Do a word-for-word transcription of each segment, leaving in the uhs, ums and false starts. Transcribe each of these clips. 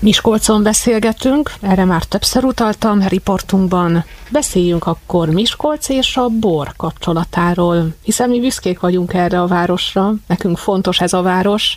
Miskolcon beszélgetünk, erre már többször utaltam riportunkban. Beszéljünk akkor Miskolc és a bor kapcsolatáról, hiszen mi büszkék vagyunk erre a városra, nekünk fontos ez a város,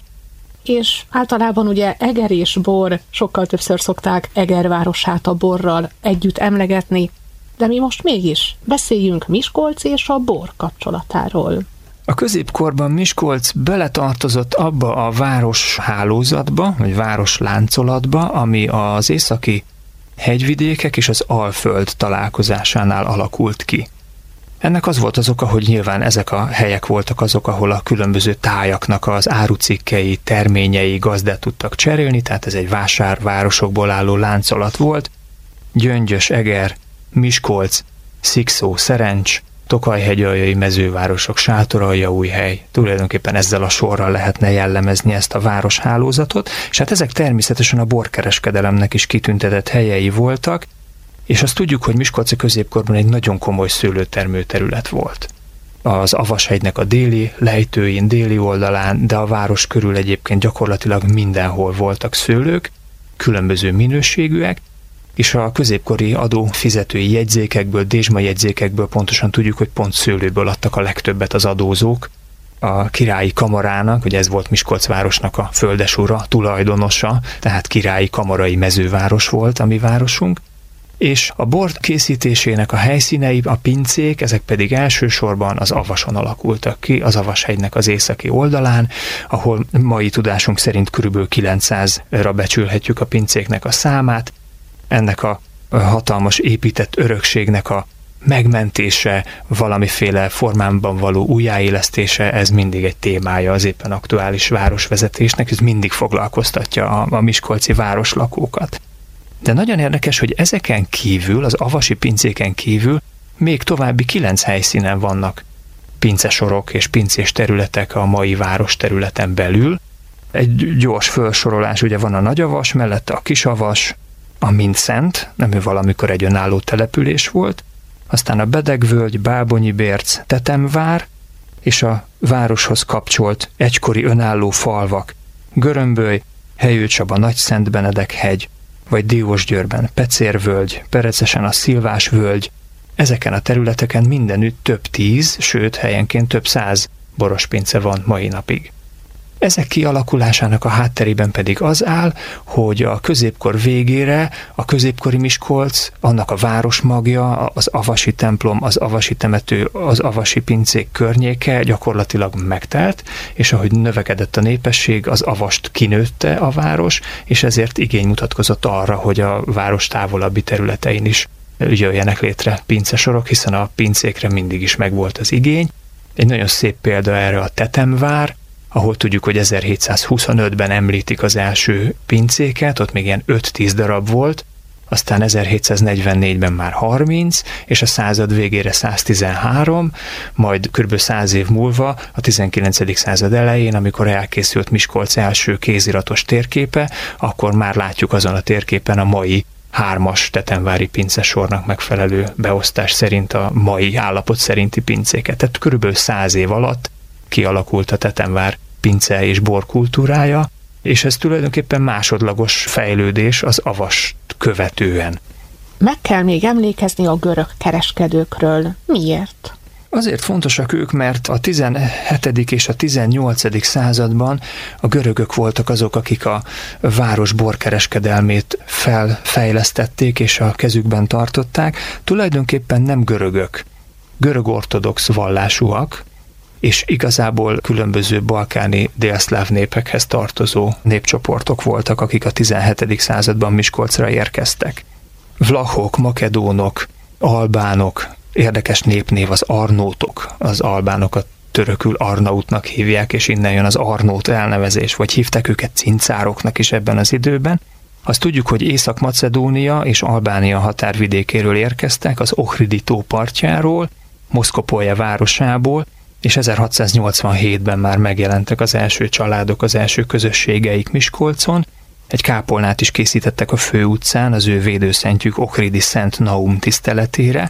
és általában ugye Eger és bor, sokkal többször szokták Eger városát a borral együtt emlegetni, de mi most mégis beszéljünk Miskolc és a bor kapcsolatáról. A középkorban Miskolc beletartozott abba a városhálózatba, vagy városláncolatba, ami az északi hegyvidékek és az Alföld találkozásánál alakult ki. Ennek az volt az oka, hogy nyilván ezek a helyek voltak azok, ahol a különböző tájaknak az árucikkei, terményei gazdát tudtak cserélni, tehát ez egy vásárvárosokból álló láncolat volt. Gyöngyös, Eger, Miskolc, Szikszó, Szerencs, Tokaj-hegyaljai mezővárosok, Sátoraljaújhely, tulajdonképpen ezzel a sorral lehetne jellemezni ezt a városhálózatot, és hát ezek természetesen a borkereskedelemnek is kitüntetett helyei voltak, és azt tudjuk, hogy Miskolc a középkorban egy nagyon komoly szőlőtermő terület volt. Az Avashegynek a déli lejtőin, déli oldalán, de a város körül egyébként gyakorlatilag mindenhol voltak szőlők, különböző minőségűek, és a középkori adófizetői jegyzékekből, dézsma jegyzékekből pontosan tudjuk, hogy pont szőlőből adtak a legtöbbet az adózók. A királyi kamarának, ugye ez volt Miskolc városnak a földesura, tulajdonosa, tehát királyi kamarai mezőváros volt a mi városunk, és a bor készítésének a helyszínei, a pincék, ezek pedig elsősorban az Avason alakultak ki, az Avashegynek az északi oldalán, ahol mai tudásunk szerint körülbelül kilencszázra becsülhetjük a pincéknek a számát. Ennek a hatalmas épített örökségnek a megmentése, valamiféle formában való újjáélesztése, ez mindig egy témája az éppen aktuális városvezetésnek, ez mindig foglalkoztatja a, a miskolci városlakókat. De nagyon érdekes, hogy ezeken kívül, az avasi pincéken kívül még további kilenc helyszínen vannak pincesorok és pincés területek a mai város területen belül. Egy gyors felsorolás, ugye van a Nagyavas, mellette a Kisavas, a Mindszent, ami valamikor egy önálló település volt, aztán a Bedegvölgy, Bábonyi-Bérc, Tetemvár, és a városhoz kapcsolt egykori önálló falvak, Görömböly, Helyőcsaba, Nagyszentbenedek-hegy, vagy Diósgyőrben Pecérvölgy, Perecesen a Szilvás-völgy. Ezeken a területeken mindenütt több tíz, sőt helyenként több száz borospince van mai napig. Ezek kialakulásának a hátterében pedig az áll, hogy a középkor végére a középkori Miskolc, annak a városmagja, az avasi templom, az avasi temető, az avasi pincék környéke gyakorlatilag megtelt, és ahogy növekedett a népesség, az avast kinőtte a város, és ezért igény mutatkozott arra, hogy a város távolabbi területein is jöjjenek létre pincesorok, hiszen a pincékre mindig is megvolt az igény. Egy nagyon szép példa erre a Tetemvár, ahol tudjuk, hogy ezerhétszázhuszonötben említik az első pincéket, ott még ilyen öt-tíz darab volt, aztán ezerhétszáznegyvennégyben már harminc, és a század végére száztizenhárom, majd kb. száz év múlva, a tizenkilencedik század elején, amikor elkészült Miskolc első kéziratos térképe, akkor már látjuk azon a térképen a mai hármas tetemvári pincesornak megfelelő beosztás szerint a mai állapot szerinti pincéket. Tehát körülbelül száz év alatt kialakult a Tetemvár pince és borkultúrája, és ez tulajdonképpen másodlagos fejlődés az avast követően. Meg kell még emlékezni a görög kereskedőkről. Miért? Azért fontosak ők, mert a tizenhetedik és a tizennyolcadik században a görögök voltak azok, akik a város borkereskedelmét felfejlesztették és a kezükben tartották. Tulajdonképpen nem görögök, görög ortodox vallásúak, és igazából különböző balkáni délszláv népekhez tartozó népcsoportok voltak, akik a tizenhetedik században Miskolcra érkeztek. Vlachok, makedónok, albánok, érdekes népnév az arnótok, az albánokat törökül Arnautnak hívják, és innen jön az Arnót elnevezés, vagy hívták őket cincároknak is ebben az időben. Azt tudjuk, hogy Észak-Macedónia és Albánia határvidékéről érkeztek, az Ohridi tó partjáról, Moszkopolje városából, és ezerhatszáznyolcvanhétben már megjelentek az első családok, az első közösségeik Miskolcon. Egy kápolnát is készítettek a főutcán az ő védőszentjük Ohridi Szent Naum tiszteletére,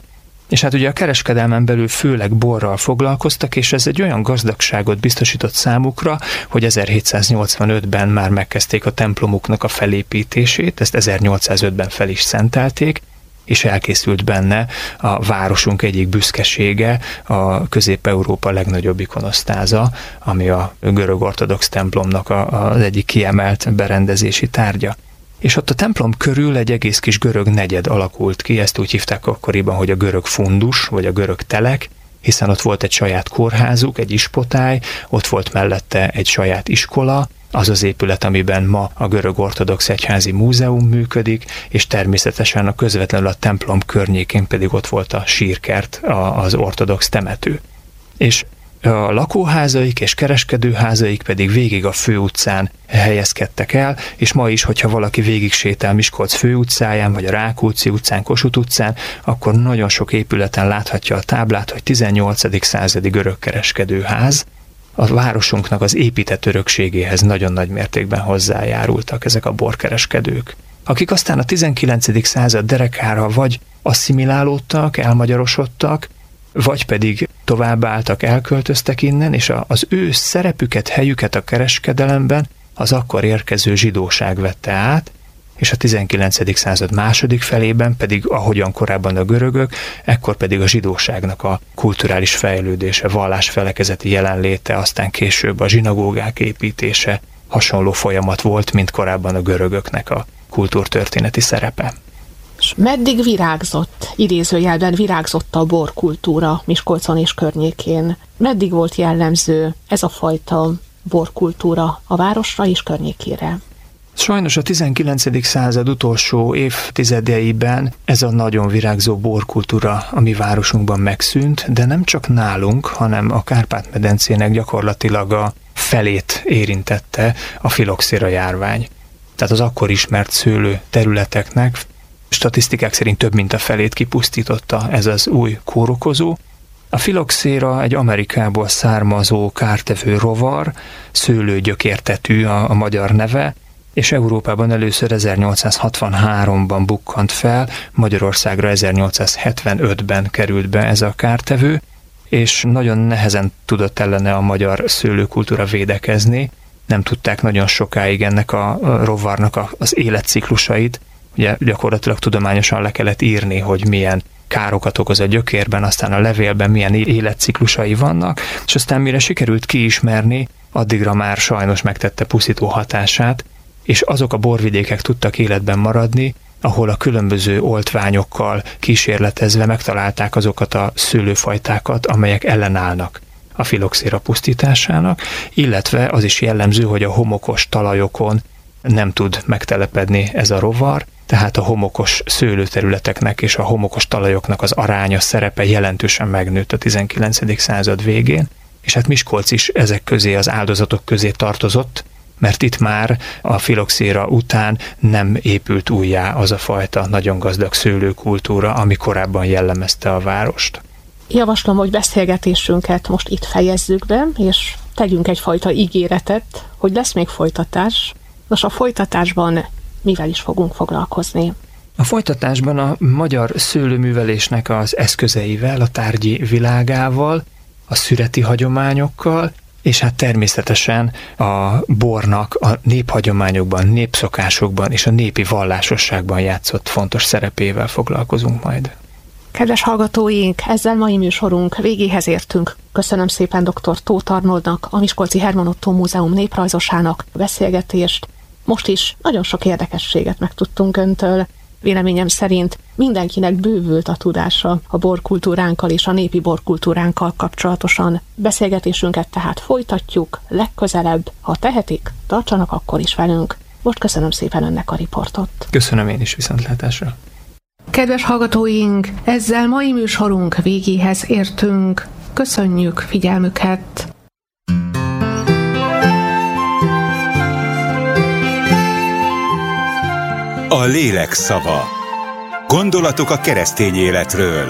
És hát ugye a kereskedelmen belül főleg borral foglalkoztak, és ez egy olyan gazdagságot biztosított számukra, hogy ezerhétszáznyolcvanötben már megkezdték a templomuknak a felépítését, ezt ezernyolcszázötben fel is szentelték, és elkészült benne a városunk egyik büszkesége, a Közép-Európa legnagyobb ikonosztáza, ami a görög ortodox templomnak a, az egyik kiemelt berendezési tárgya. És ott a templom körül egy egész kis görög negyed alakult ki, ezt úgy hívták akkoriban, hogy a görög fundus, vagy a görög telek, hiszen ott volt egy saját kórházuk, egy ispotály, ott volt mellette egy saját iskola, az az épület, amiben ma a görög ortodox egyházi múzeum működik, és természetesen a közvetlenül a templom környékén pedig ott volt a sírkert, az ortodox temető. És a lakóházaik és kereskedőházaik pedig végig a főutcán helyezkedtek el, és ma is, hogyha valaki végig sétál Miskolc főutcáján, vagy a Rákóczi utcán, Kossuth utcán, akkor nagyon sok épületen láthatja a táblát, hogy tizennyolcadik századi görög kereskedőház. A városunknak az épített örökségéhez nagyon nagy mértékben hozzájárultak ezek a borkereskedők, akik aztán a tizenkilencedik század derekára vagy asszimilálódtak, elmagyarosodtak, vagy pedig továbbálltak, elköltöztek innen, és az ő szerepüket, helyüket a kereskedelemben az akkor érkező zsidóság vette át, és a tizenkilencedik század második felében pedig, ahogyan korábban a görögök, ekkor pedig a zsidóságnak a kulturális fejlődése, vallásfelekezeti jelenléte, aztán később a zsinagógák építése hasonló folyamat volt, mint korábban a görögöknek a kultúrtörténeti szerepe. És meddig virágzott, idézőjelben virágzott a borkultúra Miskolcon és környékén? Meddig volt jellemző ez a fajta borkultúra a városra és környékére? Sajnos a tizenkilencedik század utolsó évtizedeiben ez a nagyon virágzó borkultúra a mi városunkban megszűnt, de nem csak nálunk, hanem a Kárpát-medencének gyakorlatilag a felét érintette a filoxéra járvány. Tehát az akkor ismert szőlő területeknek statisztikák szerint több mint a felét kipusztította ez az új kórokozó. A filoxéra egy Amerikából származó kártevő rovar, szőlőgyökértetű a, a magyar neve, és Európában először ezernyolcszázhatvanháromban bukkant fel, Magyarországra ezernyolcszázhetvenötben került be ez a kártevő, és nagyon nehezen tudott ellene a magyar szőlőkultúra védekezni, nem tudták nagyon sokáig ennek a rovarnak az életciklusait, ugye gyakorlatilag tudományosan le kellett írni, hogy milyen károkat okoz a gyökérben, aztán a levélben milyen életciklusai vannak, és aztán mire sikerült kiismerni, addigra már sajnos megtette pusztító hatását, és azok a borvidékek tudtak életben maradni, ahol a különböző oltványokkal kísérletezve megtalálták azokat a szőlőfajtákat, amelyek ellenállnak a filoxéra pusztításának, illetve az is jellemző, hogy a homokos talajokon nem tud megtelepedni ez a rovar, tehát a homokos szőlőterületeknek és a homokos talajoknak az aránya, szerepe jelentősen megnőtt a tizenkilencedik század végén, és hát Miskolc is ezek közé, az áldozatok közé tartozott, mert itt már a filoxéra után nem épült újjá az a fajta nagyon gazdag szőlőkultúra, ami korábban jellemezte a várost. Javaslom, hogy beszélgetésünket most itt fejezzük be, és tegyünk egyfajta ígéretet, hogy lesz még folytatás. Nos, a folytatásban mivel is fogunk foglalkozni? A folytatásban a magyar szőlőművelésnek az eszközeivel, a tárgyi világával, a szüreti hagyományokkal, és hát természetesen a bornak a néphagyományokban, népszokásokban és a népi vallásosságban játszott fontos szerepével foglalkozunk majd. Kedves hallgatóink, ezzel mai műsorunk végéhez értünk. Köszönöm szépen dr. Tóth Arnoldnak, a Miskolci Herman Ottó Múzeum néprajzosának a beszélgetést. Most is nagyon sok érdekességet megtudtunk öntől. Véleményem szerint mindenkinek bővült a tudása a borkultúránkkal és a népi borkultúránkkal kapcsolatosan. Beszélgetésünket tehát folytatjuk legközelebb. Ha tehetik, tartsanak akkor is velünk. Most köszönöm szépen önnek a riportot. Köszönöm én is, viszontlátásra. Kedves hallgatóink, ezzel mai műsorunk végéhez értünk. Köszönjük figyelmüket! A lélek szava. Gondolatok a keresztény életről.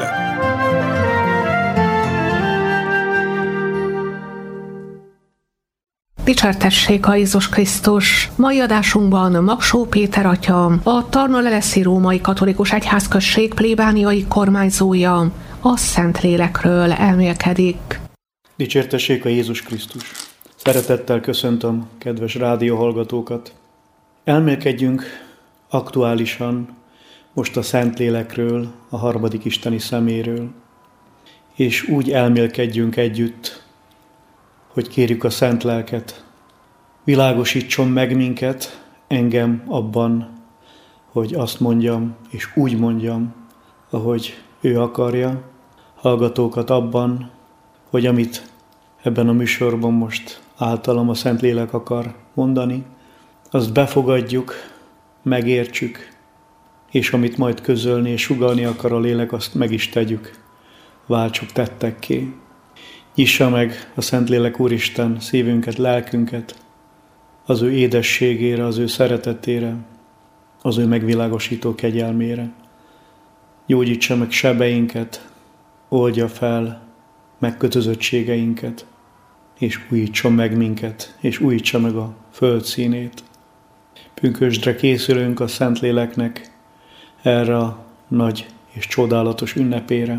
Dicsértessék a Jézus Krisztus! Mai adásunkban Magsó Péter atya, a Tarnó-Leleszi Római Katolikus Egyházközség plébániai kormányzója, a Szentlélekről elmélkedik. Dicsértessék a Jézus Krisztus! Szeretettel köszöntöm kedves rádióhallgatókat! Elmélkedjünk aktuálisan most a Szentlélekről, a harmadik isteni szeméről, és úgy elmélkedjünk együtt, hogy kérjük a Szent Lelket, világosítson meg minket, engem abban, hogy azt mondjam, és úgy mondjam, ahogy ő akarja, hallgatókat abban, hogy amit ebben a műsorban most általam a Szentlélek akar mondani, azt befogadjuk, megértsük, és amit majd közölni és sugallni akar a lélek, azt meg is tegyük, váltsuk tettekké. Nyissa meg a Szentlélek Úristen szívünket, lelkünket, az ő édességére, az ő szeretetére, az ő megvilágosító kegyelmére. Gyógyítsa meg sebeinket, oldja fel megkötözöttségeinket, és újítson meg minket, és újítsa meg a föld színét. Pünkösdre készülünk a Szentléleknek erre a nagy és csodálatos ünnepére.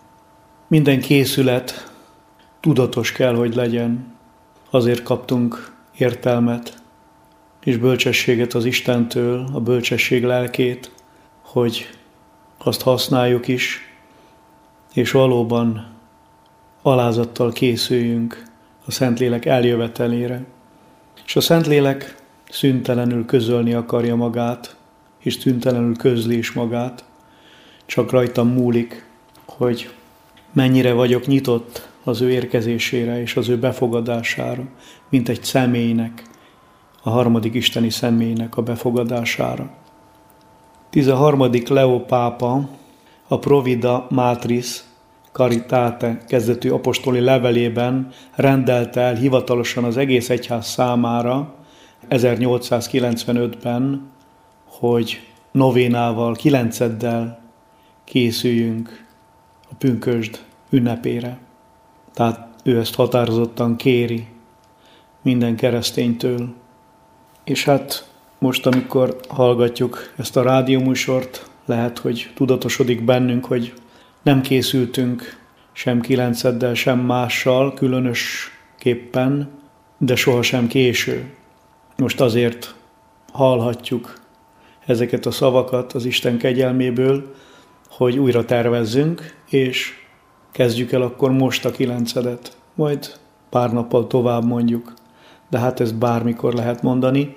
Minden készület tudatos kell, hogy legyen. Azért kaptunk értelmet és bölcsességet az Istentől, a bölcsesség lelkét, hogy azt használjuk is, és valóban alázattal készüljünk a Szentlélek eljövetelére. És a Szentlélek szüntelenül közölni akarja magát, és szüntelenül közli is magát. Csak rajtam múlik, hogy mennyire vagyok nyitott az ő érkezésére és az ő befogadására, mint egy személynek, a harmadik isteni személynek a befogadására. tizenharmadik Leó pápa a Provida Matris Caritate kezdetű apostoli levelében rendelte el hivatalosan az egész egyház számára ezernyolcszázkilencvenötben, hogy novénával, kilenceddel készüljünk a pünkösd ünnepére. Tehát ő ezt határozottan kéri minden kereszténytől. És hát most, amikor hallgatjuk ezt a rádióműsort, lehet, hogy tudatosodik bennünk, hogy nem készültünk sem kilenceddel, sem mással, különösképpen, de sohasem késő. Most azért hallhatjuk ezeket a szavakat az Isten kegyelméből, hogy újra tervezzünk, és kezdjük el akkor most a kilencedet, majd pár nappal tovább mondjuk, de hát ezt bármikor lehet mondani.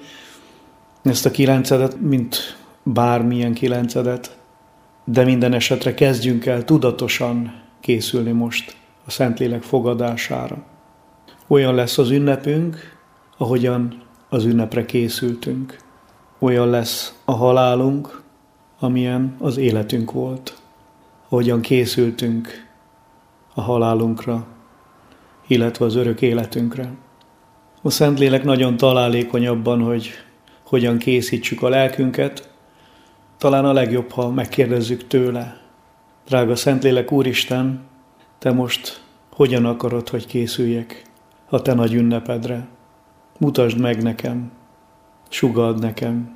Ezt a kilencedet, mint bármilyen kilencedet, de minden esetre kezdjünk el tudatosan készülni most a Szentlélek fogadására. Olyan lesz az ünnepünk, ahogyan az ünnepre készültünk. Olyan lesz a halálunk, amilyen az életünk volt. Ahogyan készültünk a halálunkra, illetve az örök életünkre. A Szentlélek nagyon találékony abban, hogy hogyan készítsük a lelkünket. Talán a legjobb, ha megkérdezzük tőle. Drága Szentlélek Úristen, te most hogyan akarod, hogy készüljek a te nagy ünnepedre? Mutasd meg nekem, sugald nekem.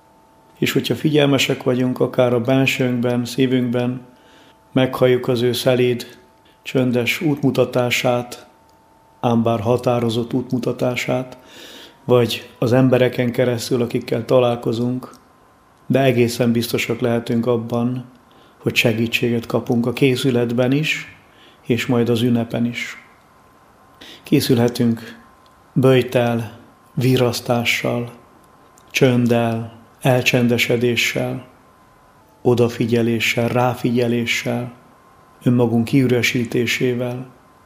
És hogyha figyelmesek vagyunk, akár a bensőnkben, szívünkben, meghalljuk az ő szelíd, csöndes útmutatását, ám bár határozott útmutatását, vagy az embereken keresztül, akikkel találkozunk, de egészen biztosak lehetünk abban, hogy segítséget kapunk a készületben is, és majd az ünnepen is. Készülhetünk böjttel, virrasztással, csönddel, elcsendesedéssel, odafigyeléssel, ráfigyeléssel, önmagunk kiüresítésével,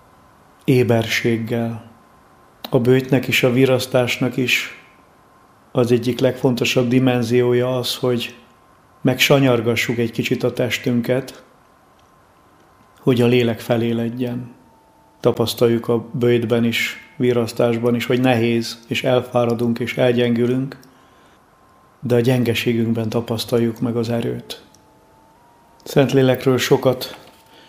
éberséggel. A böjtnek is, a virrasztásnak is az egyik legfontosabb dimenziója az, hogy megsanyargassuk egy kicsit a testünket, hogy a lélek feléledjen. Tapasztaljuk a böjtben is, virrasztásban is, hogy nehéz, és elfáradunk, és elgyengülünk, de a gyengeségünkben tapasztaljuk meg az erőt. Szentlélekről sokat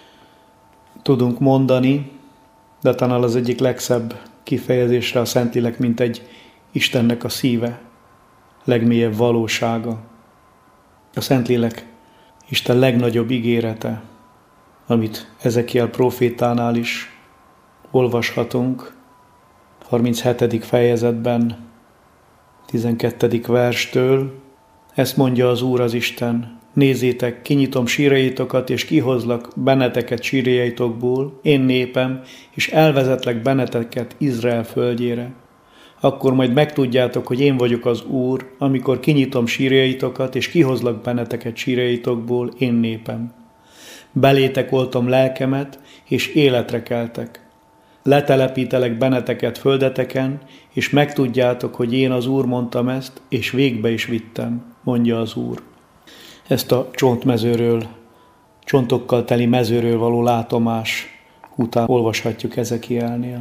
tudunk mondani, de talán az egyik legszebb kifejezésre a Szentlélek, mint egy Istennek a szíve, legmélyebb valósága. A Szentlélek Isten legnagyobb ígérete, amit Ezekiel prófétánál is olvashatunk, harminchetedik fejezetben, tizenkettedik verstől. Ezt mondja az Úr az Isten: nézzétek, kinyitom sírjaitokat, és kihozlak benneteket sírjaitokból, én népem, és elvezetlek benneteket Izrael földjére. Akkor majd megtudjátok, hogy én vagyok az Úr, amikor kinyitom sírjaitokat, és kihozlak benneteket sírjaitokból, én népem. Belétek oltom lelkemet, és életre keltek. Letelepítelek benneteket földeteken, és megtudjátok, hogy én az Úr mondtam ezt, és végbe is vittem, mondja az Úr. Ezt a csontmezőről, csontokkal teli mezőről való látomás után olvashatjuk Ezekielnél.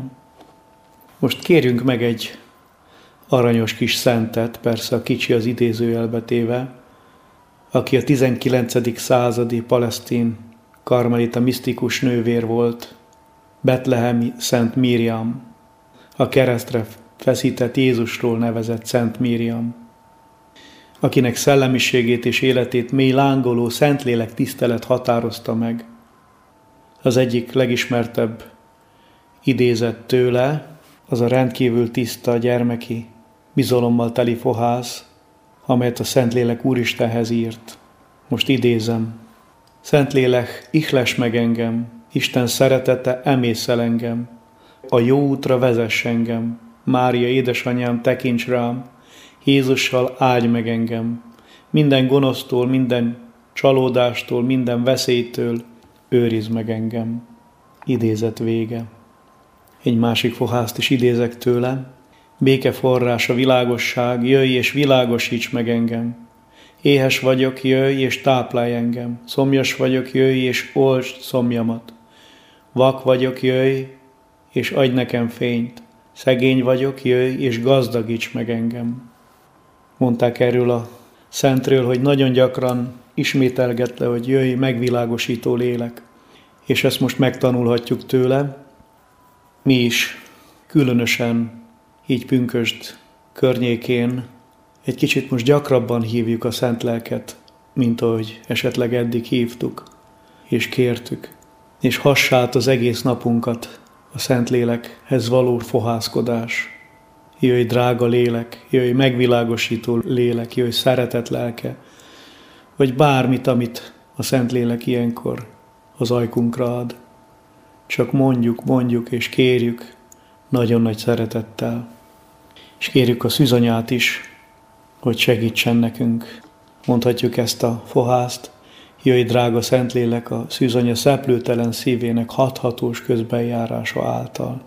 Most kérjünk meg egy aranyos kis szentet, persze a kicsi az idézőjelbe téve, aki a tizenkilencedik századi palesztin karmelita misztikus nővér volt, betlehemi Szent Miriam, a keresztre feszített Jézusról nevezett Szent Miriam, akinek szellemiségét és életét mély lángoló Szentlélek tisztelet határozta meg. Az egyik legismertebb idézet tőle az a rendkívül tiszta gyermeki, bizalommal teli fohász, amelyet a Szentlélek Úristenhez írt. Most idézem: Szentlélek, ihles meg engem, Isten szeretete emészel engem, a jó útra vezess engem, Mária édesanyám, tekints rám, Jézussal áldj meg engem, minden gonosztól, minden csalódástól, minden veszélytől őrizd meg engem. Idézet vége. Egy másik fohászt is idézek tőle: béke forrás, a világosság, jöjj és világosíts meg engem. Éhes vagyok, jöjj és táplálj engem. Szomjas vagyok, jöjj és oltsd szomjamat. Vak vagyok, jöjj és adj nekem fényt. Szegény vagyok, jöjj és gazdagíts meg engem. Mondták erről a szentről, hogy nagyon gyakran ismételget le, hogy jöjj, megvilágosító lélek. És ezt most megtanulhatjuk tőle. Mi is különösen így pünkösd környékén egy kicsit most gyakrabban hívjuk a Szent Lelket, mint ahogy esetleg eddig hívtuk és kértük. És hassát az egész napunkat a Szentlélekhez való fohászkodás. Jöjj, drága lélek, jöjj, megvilágosító lélek, jöjj, szeretet lelke, vagy bármit, amit a Szentlélek ilyenkor az ajkunkra ad. Csak mondjuk, mondjuk és kérjük nagyon nagy szeretettel. És kérjük a szűzanyát is, hogy segítsen nekünk. Mondhatjuk ezt a fohászt: jöjj, drága Szentlélek, a szűzanya szeplőtelen szívének hathatós közbenjárása által.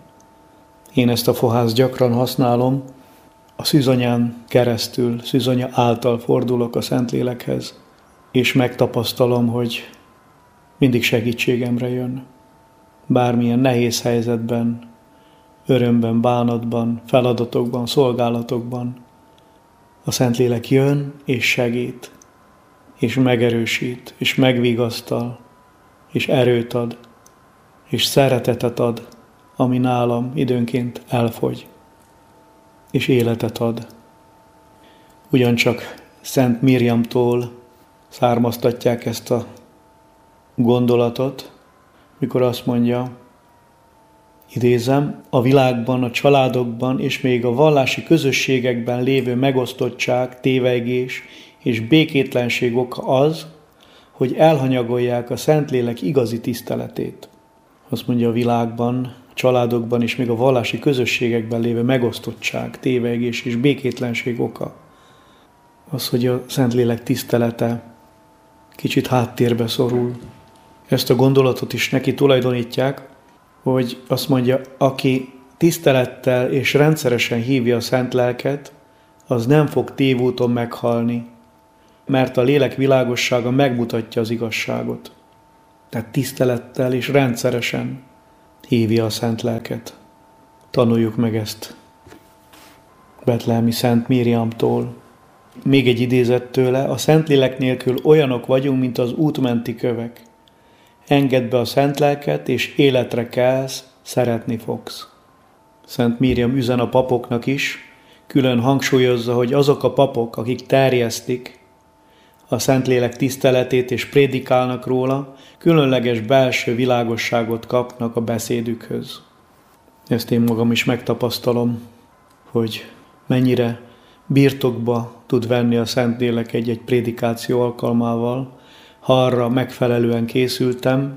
Én ezt a fohászt gyakran használom, a szűzanyán keresztül, szűzanya által fordulok a Szentlélekhez, és megtapasztalom, hogy mindig segítségemre jön. Bármilyen nehéz helyzetben, örömben, bánatban, feladatokban, szolgálatokban a Szentlélek jön és segít, és megerősít, és megvigasztal, és erőt ad, és szeretetet ad, ami nálam időnként elfogy, és életet ad. Ugyancsak Szent Miriamtól származtatják ezt a gondolatot, mikor azt mondja, idézem: a világban, a családokban és még a vallási közösségekben lévő megosztottság, tévegés és békétlenség oka az, hogy elhanyagolják a Szentlélek igazi tiszteletét. Azt mondja, a világban, a családokban és még a vallási közösségekben lévő megosztottság, tévegés és békétlenség oka az, hogy a Szentlélek tisztelete kicsit háttérbe szorul. Ezt a gondolatot is neki tulajdonítják, hogy azt mondja, aki tisztelettel és rendszeresen hívja a Szent Lelket, az nem fog tévúton meghalni, mert a lélek világossága megmutatja az igazságot. Tehát tisztelettel és rendszeresen hívja a Szent Lelket. Tanuljuk meg ezt betlehemi Szent Miriamtól. Még egy idézet tőle: a Szentlélek nélkül olyanok vagyunk, mint az útmenti kövek. Engedd be a Szent Lelket, és életre kelsz, szeretni fogsz. Szent Miriam üzen a papoknak is, külön hangsúlyozza, hogy azok a papok, akik terjesztik a Szentlélek tiszteletét és prédikálnak róla, különleges belső világosságot kapnak a beszédükhöz. Ezt én magam is megtapasztalom, hogy mennyire birtokba tud venni a Szentlélek egy-egy prédikáció alkalmával, ha arra megfelelően készültem,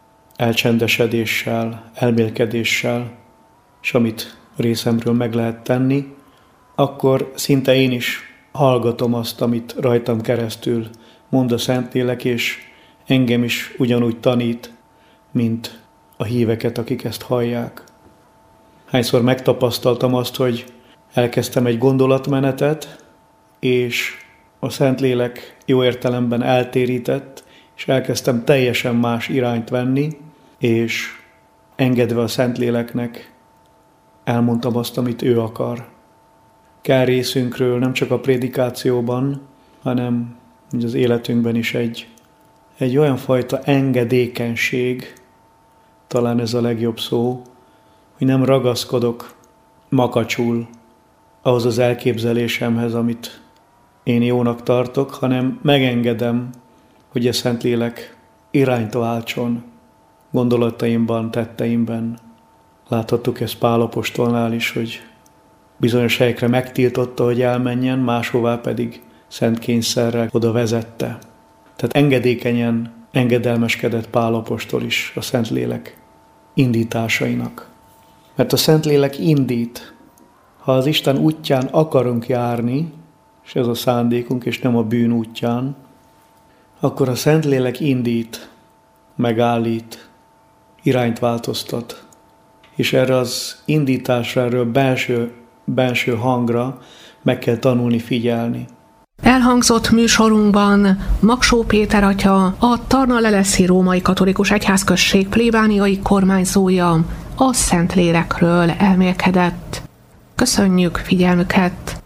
elcsendesedéssel, elmélkedéssel, és amit részemről meg lehet tenni, akkor szinte én is hallgatom azt, amit rajtam keresztül mond a Szentlélek, és engem is ugyanúgy tanít, mint a híveket, akik ezt hallják. Hányszor megtapasztaltam azt, hogy elkezdtem egy gondolatmenetet, és a Szentlélek jó értelemben eltérített, és elkezdtem teljesen más irányt venni, és engedve a Szentléleknek elmondtam azt, amit ő akar. Kell részünkről nem csak a prédikációban, hanem az életünkben is egy, egy olyan fajta engedékenység, talán ez a legjobb szó, hogy nem ragaszkodok makacsul ahhoz az elképzelésemhez, amit én jónak tartok, hanem megengedem, hogy a Szentlélek irányt váltson gondolataimban, tetteimben. Láthattuk ezt Pál apostolnál is, hogy bizonyos helyekre megtiltotta, hogy elmenjen, máshová pedig szent kényszerrel oda vezette. Tehát engedékenyen engedelmeskedett Pál apostol is a Szentlélek indításainak. Mert a Szentlélek indít. Ha az Isten útján akarunk járni, és ez a szándékunk, és nem a bűn útján, akkor a Szentlélek indít, megállít, irányt változtat. És erre az indításra, erről belső, belső hangra meg kell tanulni figyelni. Elhangzott műsorunkban Magsó Péter atya, a Tarna-Leleszi Római Katolikus Egyházközség plébániai kormányzója a Szentlélekről elmélkedett. Köszönjük figyelmüket!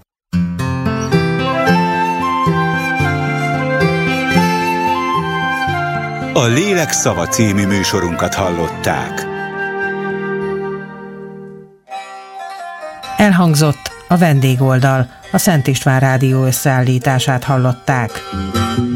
A Lélek szava című műsorunkat hallották. Elhangzott a vendégoldal, a Szent István Rádió összeállítását hallották.